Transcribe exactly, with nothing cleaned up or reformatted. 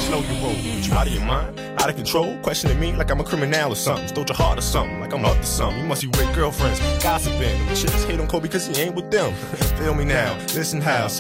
slow you roll. You out of your mind? Out of control? Questioning me like I'm a criminal or something. Stole your heart or something, like I'm up to something. You must be with girlfriends, gossiping. Chicks hate on Kobe cause he ain't with them. Feel me now, listen how